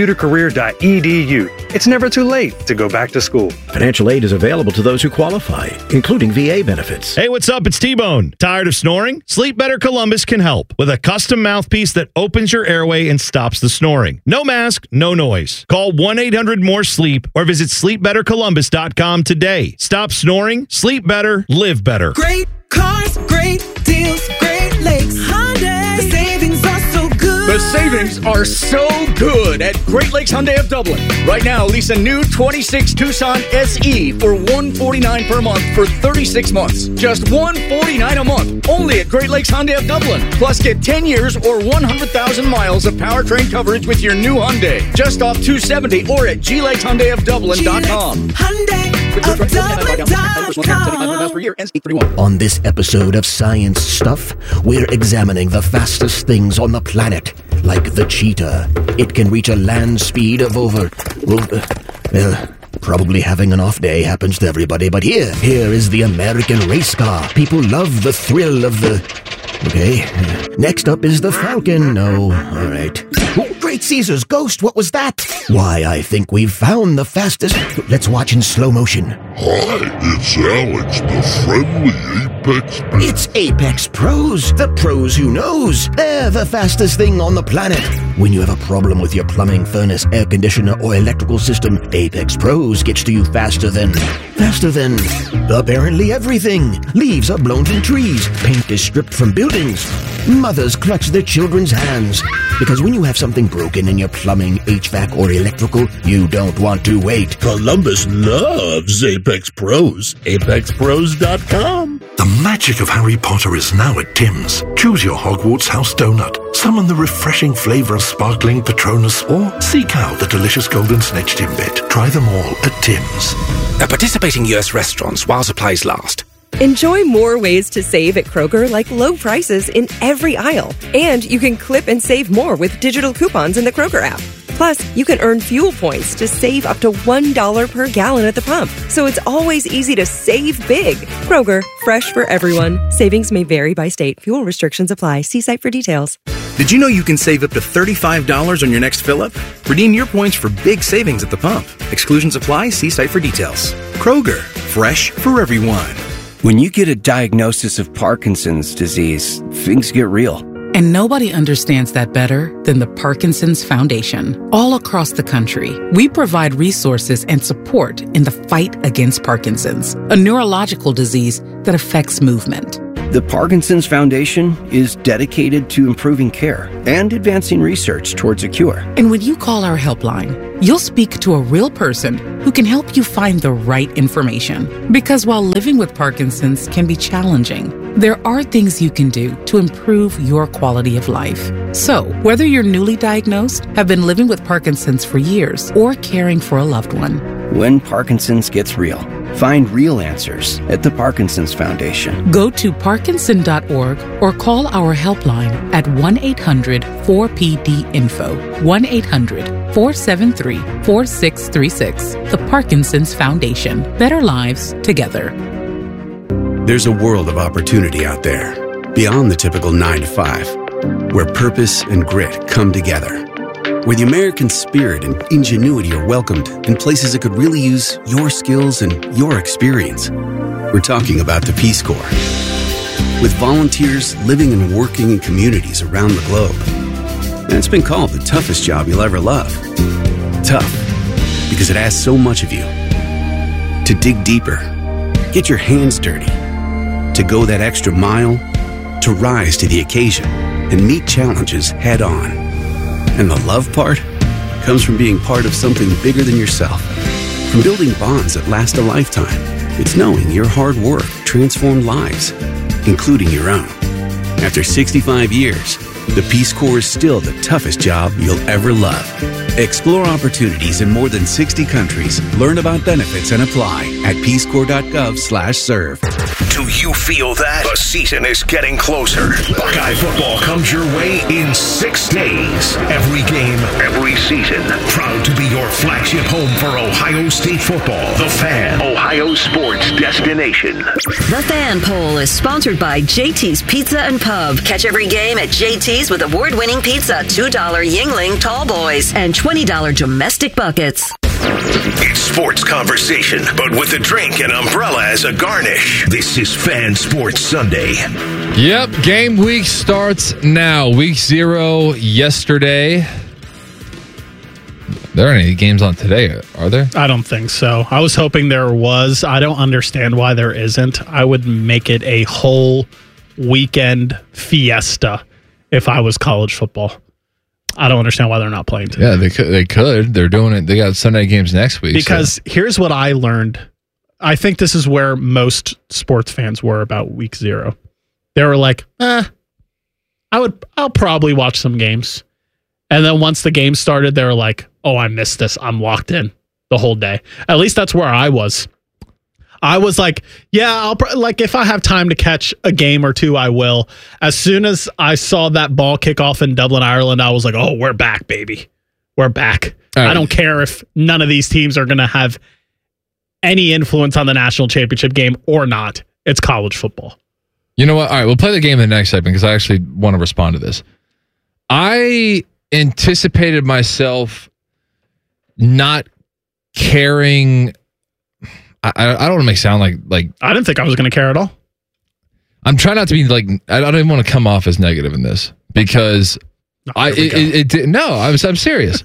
mycomputercareer.edu. It's never too late to go back to school. Financial aid is available to those who qualify, including VA benefits. Hey, what's up? It's T-Bone. Tired of snoring? Sleep Better Columbus can help with a custom mouthpiece that opens your airway and stops the snoring. No mask, no noise. Call 1-800-MORE-SLEEP or visit sleepbettercolumbus.com today. Stop snoring, sleep better, live better. Great cars, great deals, Great Lakes Hyundai. The savings are so good. The savings are so good at Great Lakes Hyundai of Dublin. Right now, lease a new 26 Tucson SE for $149 per month for 36 months. Just $149 a month. Only at Great Lakes Hyundai of Dublin. Plus, get 10 years or 100,000 miles of powertrain coverage with your new Hyundai. Just off 270 or at GLakesHyundaiofDublin.com. On this episode of Science Stuff, we're examining the fastest things on the planet, like the cheetah. It can reach a land speed of over... probably having an off day happens to everybody, but here is the American race car. People love the thrill of the... Okay, next up is the Falcon. No, all right. Oh, Great Caesar's ghost, what was that? Why, I think we've found the fastest... Let's watch in slow motion. Hi, it's Alex, the friendly Apex Pro. It's Apex Pros, the pros who knows. They're the fastest thing on the planet. When you have a problem with your plumbing, furnace, air conditioner, or electrical system, Apex Pros gets to you faster than apparently everything. Leaves are blown from trees. Paint is stripped from buildings. Mothers clutch their children's hands. Because when you have something broken in your plumbing, HVAC, or electrical, you don't want to wait. Columbus loves Apex Pros. ApexPros.com. The magic of Harry Potter is now at Tim's. Choose your Hogwarts house donut. Summon the refreshing flavor of sparkling Patronus, or seek out the delicious golden snitch Timbit. Try them all at Tim's. At participating U.S. restaurants while supplies last. Enjoy more ways to save at Kroger, like low prices in every aisle. And you can clip and save more with digital coupons in the Kroger app. Plus, you can earn fuel points to save up to $1 per gallon at the pump. So it's always easy to save big. Kroger, fresh for everyone. Savings may vary by state. Fuel restrictions apply. See site for details. Did you know you can save up to $35 on your next fill-up? Redeem your points for big savings at the pump. Exclusions apply. See site for details. Kroger, fresh for everyone. When you get a diagnosis of Parkinson's disease, things get real. And nobody understands that better than the Parkinson's Foundation. All across the country, we provide resources and support in the fight against Parkinson's, a neurological disease that affects movement. The Parkinson's Foundation is dedicated to improving care and advancing research towards a cure. And when you call our helpline, you'll speak to a real person who can help you find the right information. Because while living with Parkinson's can be challenging, there are things you can do to improve your quality of life. So, whether you're newly diagnosed, have been living with Parkinson's for years, or caring for a loved one, when Parkinson's gets real, find real answers at the Parkinson's Foundation. Go to parkinson.org or call our helpline at 1-800-4PD-INFO, 1-800-473-4636. The Parkinson's Foundation. Better lives together. There's a world of opportunity out there, beyond the typical 9 to 5, where purpose and grit come together, where the American spirit and ingenuity are welcomed in places that could really use your skills and your experience. We're talking about the Peace Corps. With volunteers living and working in communities around the globe. And it's been called the toughest job you'll ever love. Tough, because it asks so much of you. To dig deeper, get your hands dirty, to go that extra mile, to rise to the occasion and meet challenges head on. And the love part comes from being part of something bigger than yourself. From building bonds that last a lifetime. It's knowing your hard work transformed lives, including your own. After 65 years, the Peace Corps is still the toughest job you'll ever love. Explore opportunities in more than 60 countries. Learn about benefits and apply at peacecorps.gov/serve. Do you feel that? The season is getting closer. Buckeye football comes your way in 6 days. Every game, every season. Proud to be your flagship home for Ohio State football. The Fan, Ohio sports destination. The Fan Poll is sponsored by JT's Pizza and Pub. Catch every game at JT's with award-winning pizza, $2 Yingling Tall Boys, and $20 domestic buckets. It's sports conversation, but with a drink and umbrella as a garnish. This is Fan Sports Sunday. Yep, game week starts now. Week 0 yesterday. There aren't any games on today, are there? I don't think so. I was hoping there was. I don't understand why there isn't. I would make it a whole weekend fiesta if I was college football. I don't understand why they're not playing today. Yeah, they could. They're doing it. They got Sunday games next week. Because here's what I learned. I think this is where most sports fans were about week 0. They were like, I'll probably watch some games. And then once the game started, they were like, oh, I missed this. I'm locked in the whole day. At least that's where I was. I was like, yeah, if I have time to catch a game or two, I will. As soon as I saw that ball kick off in Dublin, Ireland, I was like, oh, we're back, baby. We're back. Right. I don't care if none of these teams are going to have any influence on the national championship game or not. It's college football. You know what? All right, we'll play the game in the next segment because I actually want to respond to this. I anticipated myself not caring. I don't want to make it sound like I didn't think I was going to care at all. I'm trying not to be like, I don't even want to come off as negative in this because I'm serious.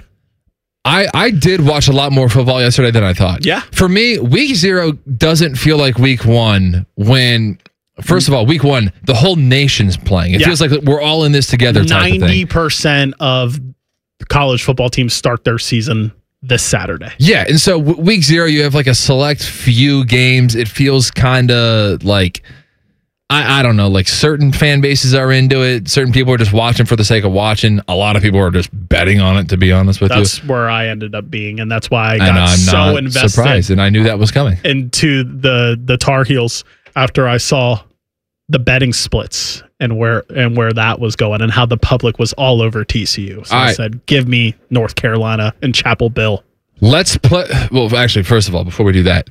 I did watch a lot more football yesterday than I thought. Yeah. For me, week 0 doesn't feel like week 1 when, first of all, week 1, the whole nation's playing. It feels like we're all in this together. 90% of college football teams start their season this Saturday. Yeah, and so week 0, you have like a select few games. It feels kind of like, I don't know, like certain fan bases are into it. Certain people are just watching for the sake of watching. A lot of people are just betting on it, to be honest with you. That's where I ended up being, and that's why I got so invested. Surprised, and I knew that was coming. Into the Tar Heels after I saw the betting splits and where that was going and how the public was all over TCU. So I said, give me North Carolina and Chapel Bill. Let's play. Well, actually, first of all, before we do that,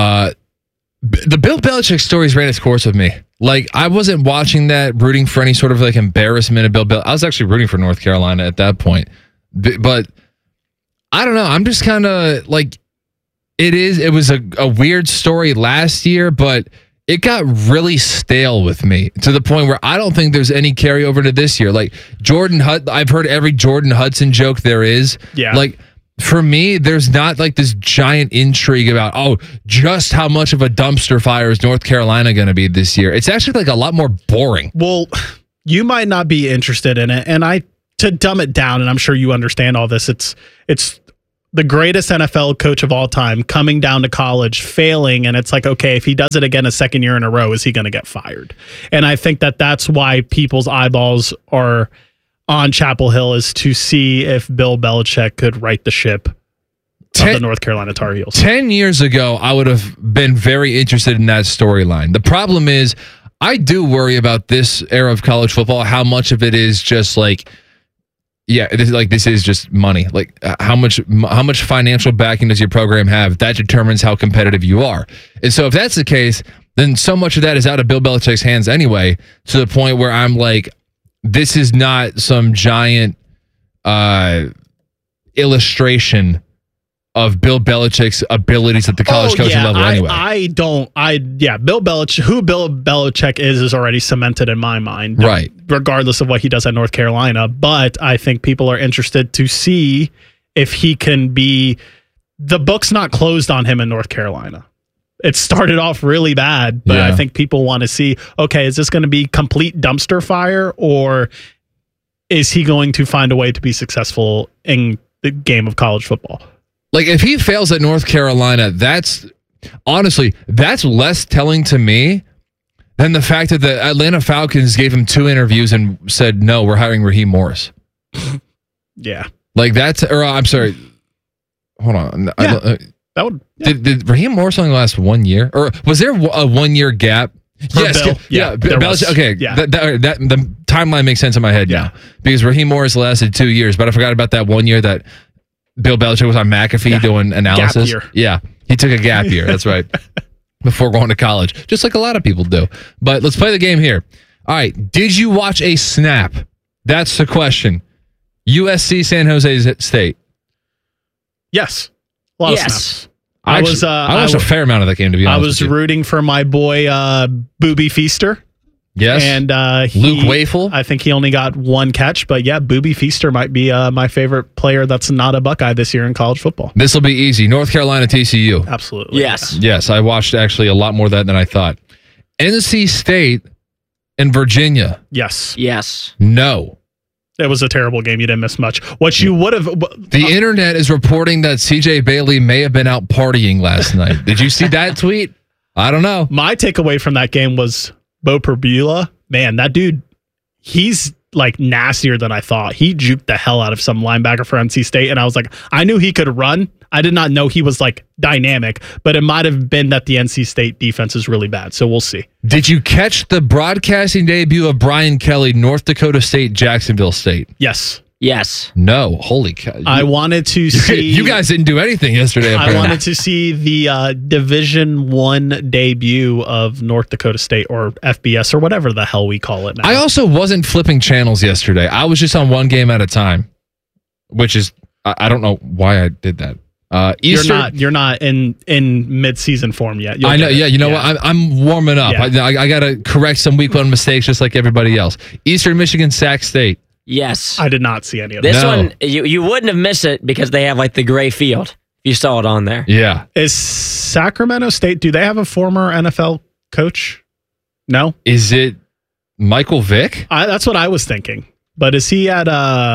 the Bill Belichick stories ran its course with me. Like, I wasn't watching that, rooting for any sort of like embarrassment of Bill Belichick. I was actually rooting for North Carolina at that point. But I don't know. I'm just kind of like, it was a weird story last year, but it got really stale with me to the point where I don't think there's any carryover to this year. Like I've heard every Jordan Hudson joke there is. Yeah. Like for me, there's not like this giant intrigue about, just how much of a dumpster fire is North Carolina going to be this year. It's actually like a lot more boring. Well, you might not be interested in it. And to dumb it down, and I'm sure you understand all this, it's the greatest NFL coach of all time coming down to college, failing, and it's like, okay, if he does it again a second year in a row, is he going to get fired? And I think that's why people's eyeballs are on Chapel Hill, is to see if Bill Belichick could right the ship of the North Carolina Tar Heels. 10 years ago, I would have been very interested in that storyline. The problem is, I do worry about this era of college football, how much of it is just like, this is just money. Like how much financial backing does your program have? That determines how competitive you are. And so if that's the case, then so much of that is out of Bill Belichick's hands anyway, to the point where I'm like, this is not some giant illustration of Bill Belichick's abilities at the college coaching level anyway. Bill Belichick, who Bill Belichick is already cemented in my mind. Right. Regardless of what he does at North Carolina. But I think people are interested to see if he can be, the book's not closed on him in North Carolina. It started off really bad, but I think people want to see, okay, is this going to be complete dumpster fire, or is he going to find a way to be successful in the game of college football? Like, if he fails at North Carolina, that's less telling to me than the fact that the Atlanta Falcons gave him 2 interviews and said, no, we're hiring Raheem Morris. Yeah. Like, I'm sorry. Hold on. Yeah. Did Raheem Morris only last 1 year? Or was there a 1 year gap? Yes. Bill. Okay. Yeah. That the timeline makes sense in my head now. Because Raheem Morris lasted 2 years, but I forgot about that 1 year that Bill Belichick was on McAfee doing analysis. Gap year. Yeah. He took a gap year. That's right. Before going to college. Just like a lot of people do. But let's play the game here. All right. Did you watch a snap? That's the question. USC San Jose State. Yes. A lot of snaps. I watched a fair amount of that game, to be honest. I was rooting for my boy Booby Feaster. Yes. And Luke Wafel. I think he only got 1 catch, but Booby Feaster might be my favorite player that's not a Buckeye this year in college football. This will be easy. North Carolina, TCU. Absolutely. Yes. Yes, I watched actually a lot more of that than I thought. NC State and Virginia. Yes. Yes. No. It was a terrible game. You didn't miss much. What you would have... The internet is reporting that CJ Bailey may have been out partying last night. Did you see that tweet? I don't know. My takeaway from that game was Bo Perbula. Man, that dude, he's like nastier than I thought. He juked the hell out of some linebacker for NC State, and I was like, I knew he could run. I did not know he was like dynamic, but it might have been that the NC State defense is really bad. So we'll see. Did you catch the broadcasting debut of Brian Kelly, North Dakota State, Jacksonville State? Yes. Yes. No. Holy cow. I wanted to see... You guys didn't do anything yesterday. I wanted to see the Division I debut of North Dakota State, or FBS, or whatever the hell we call it now. I also wasn't flipping channels yesterday. I was just on one game at a time, which is... I don't know why I did that. You're not in mid-season form yet. I know. Yeah, you know what? I'm warming up. Yeah. I got to correct some week 1 mistakes, just like everybody else. Eastern Michigan, Sac State. Yes. I did not see any of this. that. One, you wouldn't have missed it because they have like the gray field. You saw it on there. Yeah. Is Sacramento State, do they have a former NFL coach? No. Is it Michael Vick? That's what I was thinking. But is he at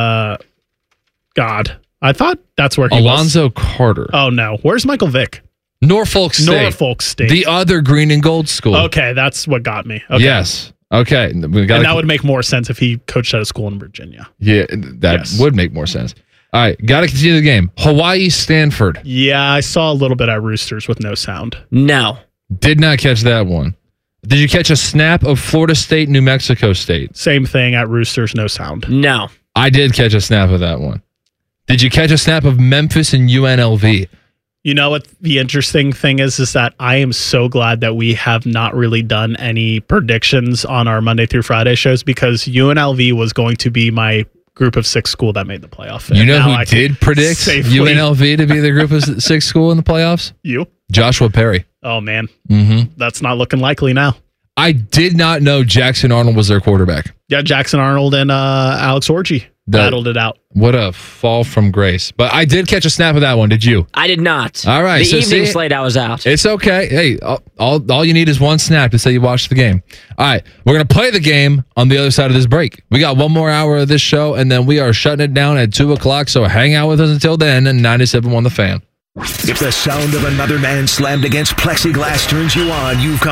God? I thought that's where he Alonzo was. Carter. Oh, no. Where's Michael Vick? Norfolk State. Norfolk State. The other green and gold school. Okay, that's what got me. Okay. Yes. Okay. And that would make more sense if he coached at a school in Virginia. Yeah, that would make more sense. All right, got to continue the game. Hawaii, Stanford. Yeah, I saw a little bit at Roosters with no sound. No. Did not catch that one. Did you catch a snap of Florida State, New Mexico State? Same thing at Roosters, no sound. No. I did catch a snap of that one. Did you catch a snap of Memphis and UNLV? You know what the interesting thing is that I am so glad that we have not really done any predictions on our Monday through Friday shows, because UNLV was going to be my group of 6 school that made the playoff. You know who did predict UNLV to be the group of 6 school in the playoffs? You? Joshua Perry. Oh, man. Mm-hmm. That's not looking likely now. I did not know Jackson Arnold was their quarterback. Yeah, Jackson Arnold and Alex Orji battled it out. What a fall from grace. But I did catch a snap of that one. Did you? I did not. All right. The evening slate, I was out. It's okay. Hey, all you need is one snap to say you watched the game. All right. We're going to play the game on the other side of this break. We got one more hour of this show, and then we are shutting it down at 2 o'clock. So hang out with us until then, and 97.1 The Fan. If the sound of another man slammed against plexiglass turns you on, you've come